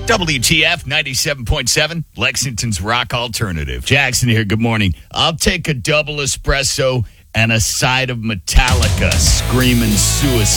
WTF 97.7, Lexington's Rock Alternative. Jackson here, good morning. I'll take a double espresso and a side of Metallica screaming suicide.